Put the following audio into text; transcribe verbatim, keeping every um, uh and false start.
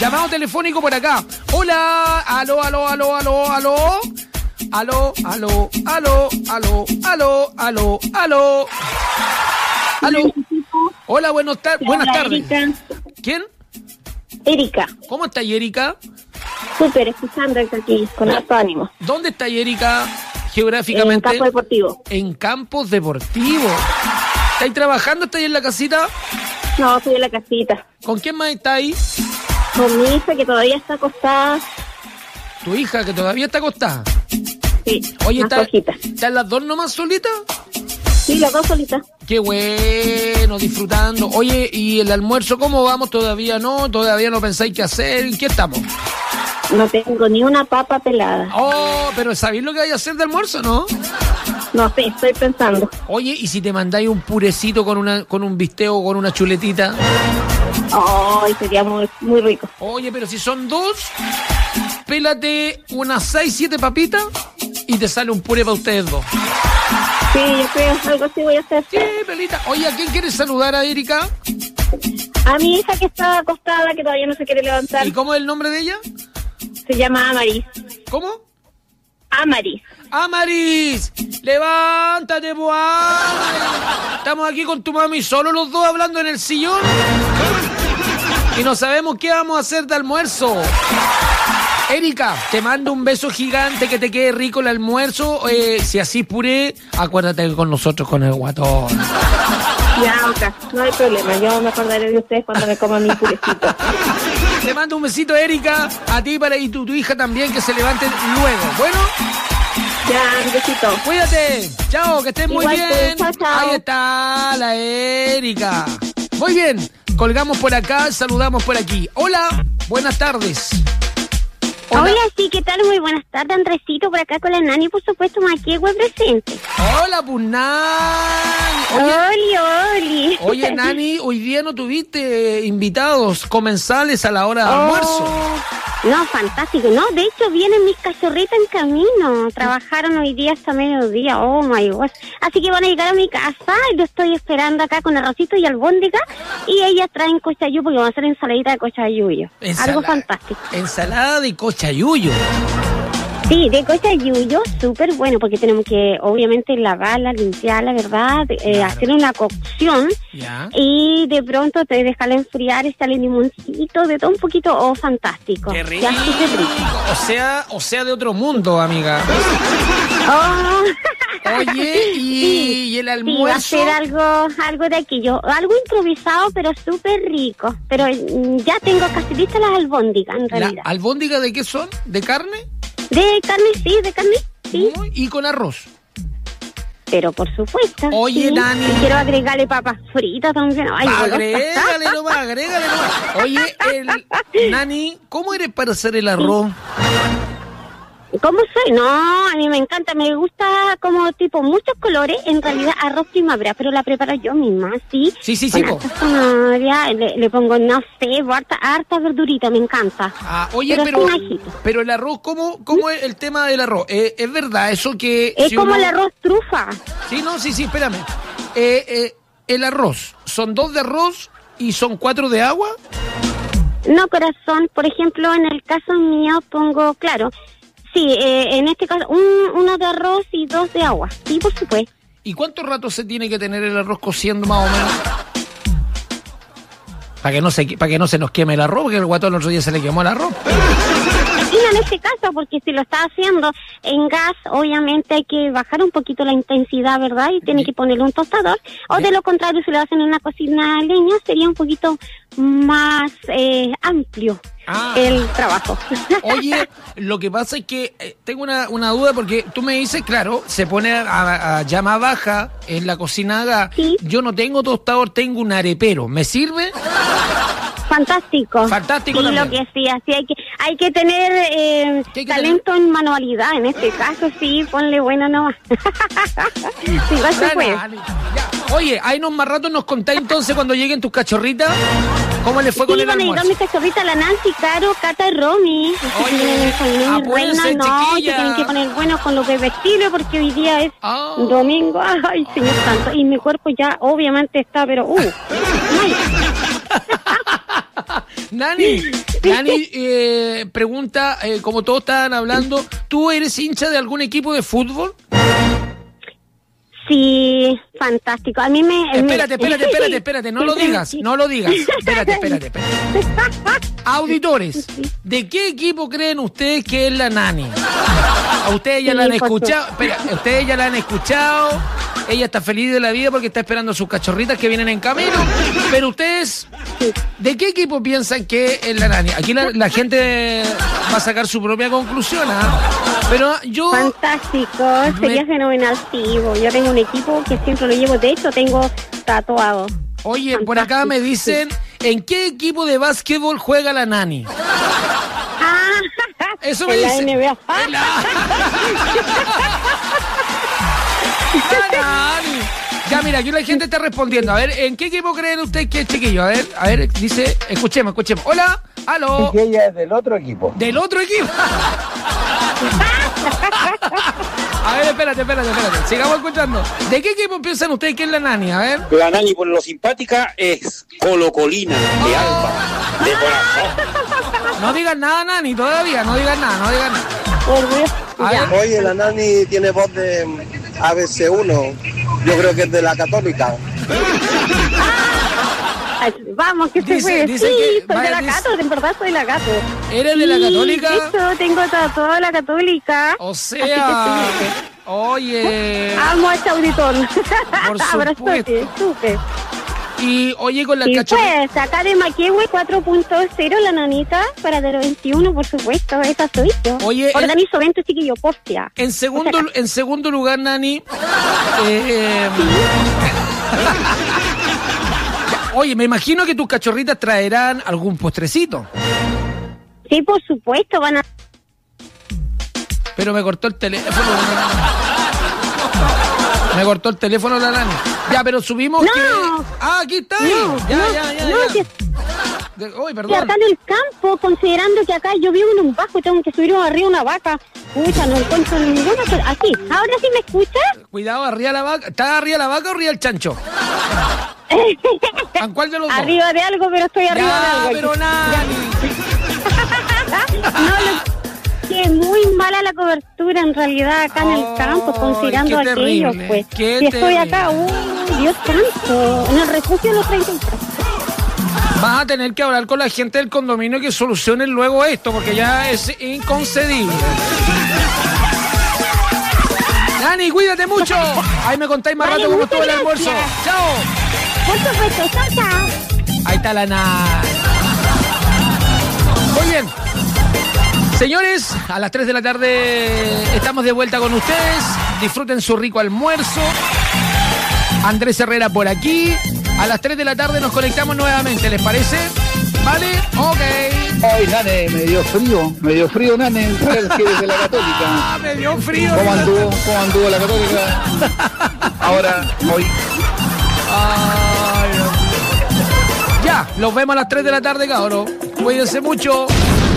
Llamado telefónico por acá. Hola, aló, aló, aló, aló, aló. Aló, aló, aló, aló, aló, aló, aló. Aló. Hola, buenos tar- buenas tardes. Erika. ¿Quién? Erika. ¿Cómo está Erika? Súper, escuchando aquí, con alto ánimo. ¿Dónde está Erika geográficamente? En campo deportivo. En campos deportivos. ¿Estáis trabajando? ¿Estáis en la casita? No, estoy en la casita. ¿Con quién más estáis? Con mi hija que todavía está acostada. ¿Tu hija que todavía está acostada? Sí, Oye, más ¿está, flojita. ¿están las dos nomás solitas? Sí, las dos solitas. Qué bueno, disfrutando. Oye, ¿y el almuerzo cómo vamos? ¿Todavía no? ¿Todavía no pensáis qué hacer? ¿En qué estamos? No tengo ni una papa pelada. Oh, pero ¿sabéis lo que hay a hacer de almuerzo, no? No sé, estoy pensando. Oye, ¿y si te mandáis un purecito con una con un bistec o con una chuletita? Ay, sería muy, muy rico. Oye, pero si son dos, pélate unas seis, siete papitas y te sale un puré para ustedes dos. Sí, yo creo, algo así voy a hacer. Sí, pelita. Oye, ¿a quién quieres saludar, a Erika? A mi hija que está acostada, que todavía no se quiere levantar. ¿Y cómo es el nombre de ella? Se llama Amaris. ¿Cómo? Amaris. Amaris, levántate, boa. Estamos aquí con tu mami solo los dos hablando en el sillón y no sabemos qué vamos a hacer de almuerzo. Erika, te mando un beso gigante, que te quede rico el almuerzo. Eh, si así puré, acuérdate que con nosotros con el guatón. Ya, ok, no hay problema. Yo me acordaré de ustedes cuando me coman mi purecito. Te mando un besito, Erika, a ti para y tu, tu hija también, que se levanten luego. Bueno, Ya, un besito. cuídate. Chao, que estés muy Igual tú, bien. chao, chao. Ahí está la Erika. Muy bien, colgamos por acá, saludamos por aquí. Hola, buenas tardes. Hola. Hola, sí, ¿qué tal? Muy buenas tardes, Andresito, por acá con la Nani, por supuesto, Maquegüe presente. Hola, pues Nani. Oye, Oli, oli. oye, Nani, hoy día no tuviste invitados comensales a la hora de Oh, almuerzo. no, fantástico. No, de hecho, vienen mis cachorritas en camino. Trabajaron hoy día hasta mediodía. Oh, my gosh. Así que van a llegar a mi casa. Yo estoy esperando acá con arrocito y albóndiga. Y ellas traen cochayú porque van a hacer ensaladita de cochayuyo. Ensala- Algo fantástico. Ensalada de cochayuyo. Sí, de cochayuyo, súper bueno, porque tenemos que, obviamente, lavarla, limpiarla, ¿verdad? Eh, Claro. Hacer una cocción. Ya. Y de pronto te dejarla enfriar, echarle limoncito, de todo un poquito, oh, fantástico. Qué rico. Ya, súper rico. O sea, o sea, de otro mundo, amiga. Oh. Oye, y, Sí, y el sí, va a almuerzo. ser algo, algo de aquello, algo improvisado, pero súper rico. Pero mm, ya tengo casi listas las albóndigas, en ¿La realidad. albóndiga de qué son? ¿De carne? De carne, sí, de carne, sí. Muy- Y con arroz. Pero por supuesto. Oye, sí. Nani. Y quiero agregarle papas fritas también. Ay, golosa. Agrégale nomás, agrégale nomás. Oye, el, Nani, ¿cómo eres para hacer el arroz? ¿Cómo soy? No, a mí me encanta, me gusta como tipo muchos colores, en realidad arroz primavera, pero la preparo yo misma, ¿sí? Sí, sí, sí, Con po. harta zanahoria, le, le pongo, no sé, harta, harta verdurita, me encanta. Ah, oye, Pero pero, sin ajito. pero el arroz, ¿cómo, cómo es el tema del arroz? Eh, ¿Es verdad eso que... Es si como uno- el arroz trufa. Sí, no, sí, sí, espérame. Eh, eh, el arroz, ¿son dos de arroz y son cuatro de agua? No, corazón, por ejemplo, en el caso mío pongo, claro, sí, eh, en este caso, un, uno de arroz y dos de agua, sí, por supuesto. ¿Y cuánto rato se tiene que tener el arroz cociendo más o menos? Para que no se, para que no se nos queme el arroz, porque el guatón el otro día se le quemó el arroz. Y en este caso, porque si lo está haciendo en gas, obviamente hay que bajar un poquito la intensidad, ¿verdad? Y tiene que ponerle un tostador. O de lo contrario, si lo hacen en una cocina a leña, sería un poquito más eh, amplio Ah. el trabajo. Oye, lo que pasa es que eh, tengo una, una duda porque tú me dices, claro, se pone a, a llama baja en la cocina a gas. Sí. Yo no tengo tostador, tengo un arepero. ¿Me sirve? Fantástico. Fantástico sí, también. lo que sí, así hay que hay que tener eh, ¿Qué hay que talento en manualidad, en este caso sí, ponle bueno nomás. sí, igual se Dale, puede. dale. Ya. Oye, ahí nos más rato nos contáis entonces cuando lleguen tus cachorritas, ¿cómo les fue Sí, con el van a llegar almuerzo? mis cachorritas, la Nancy, Caro, Cata y Romy. Oye, Tienen reina, apúrense, no, se chiquillas. tienen que poner buenos con los bebestibles porque hoy día es Ah. domingo. Ay, señor santo. Y mi cuerpo ya obviamente está, pero uh, mal. Nani, Nani eh, pregunta, eh, como todos estaban hablando, ¿tú eres hincha de algún equipo de fútbol? Sí, fantástico. A mí me... Espérate, me... espérate, espérate, espérate, no lo digas, no lo digas. Espérate, espérate, espérate. Auditores, ¿de qué equipo creen ustedes que es la Nani? A ustedes ya Sí, la han por escuchado, espera, ustedes ya la han escuchado, ella está feliz de la vida porque está esperando a sus cachorritas que vienen en camino, pero ustedes, ¿de qué equipo piensan que es la Nani? Aquí la, la gente va a sacar su propia conclusión, ¿ah? Pero yo... Fantástico, Me- sería fenomenal, sí. bo. Yo tengo un equipo que siempre lo llevo, de hecho tengo tatuado. Oye, por acá me dicen, ¿en qué equipo de básquetbol juega la Nani? Ah, Eso me en la dice. N B A. En la... La Nani. Ya, mira, aquí la gente está respondiendo. A ver, ¿en qué equipo creen ustedes que es chiquillo? A ver, a ver, dice, escuchemos, escuchemos. Hola, aló. Que ella es del otro equipo. ¿Del otro equipo? A ver, espérate, espérate, espérate. Sigamos escuchando. ¿De qué equipo piensan ustedes que es la Nani? A ver. La Nani, por lo simpática, es colocolina, de alba, de corazón. No digan nada, Nani, todavía. No digan nada, no digan nada. Orgullo- A ya. ver. Oye, la Nani tiene voz de A B C uno. Yo creo que es de la Católica. Ay, Vamos, que se Dice- puede. dice Sí, que- soy vaya, de la dice- Cato, en verdad soy la Cato. ¿Eres de la Sí, Católica? de hecho, tengo tatuado la Católica. O Así sea, que sí. oye, Amo a este auditor. Por Abrazote, supuesto. súper. y oye con la Y cachorrita. pues, acá de Maquehue cuatro punto cero, la nanita, para de los veintiuno, por supuesto, esa soy yo. Oye, el- Organizo eventos, chiquillo, postia. En segundo, en segundo lugar, Nani. eh, oye, me imagino que tus cachorritas traerán algún postrecito. Sí, por supuesto, van a... Pero me cortó el teléfono. Me cortó el teléfono la Nani. Ya, pero subimos No. que... Ah, aquí está. ahí. No, ya, no, ya, ya, no, ya. que- De- Uy, que perdón. acá en el campo, considerando que acá yo vivo en un bajo y tengo que subir arriba una vaca. Pucha, no encuentro ninguna... Aquí, ahora sí me escucha. Cuidado, arriba la vaca. ¿Está arriba la vaca o arriba el chancho? ¿A cuál de los dos? Arriba de algo, pero estoy arriba de Ya, algo. aquí. pero Nani. No, lo- que es muy mala la cobertura en realidad acá en Ay, el campo, considerando qué aquello, terrible, pues. qué Si estoy terrible. acá, uy, Dios santo, en el refugio de los treinta y tres. Vas a tener que hablar con la gente del condominio que solucionen luego esto, porque ya es inconcebible. Nani, cuídate mucho. Ahí me contáis más Vale, rato cómo muchas estuvo el almuerzo. gracias. Chao. Por supuesto, chao, chao. Ahí está la Nani. Muy bien. Señores, a las tres de la tarde estamos de vuelta con ustedes. Disfruten su rico almuerzo. Andrés Herrera por aquí. A las tres de la tarde nos conectamos nuevamente, ¿les parece? ¿Vale? Ok. Ay, Nane, me dio frío, me dio frío, Nane, sabes que eres de la Católica. Ah, me dio frío. ¿Cómo anduvo, cómo anduvo la Católica? Ahora, hoy, Ay, Dios mío. Ya, los vemos a las tres de la tarde, cabrón. Cuídense mucho.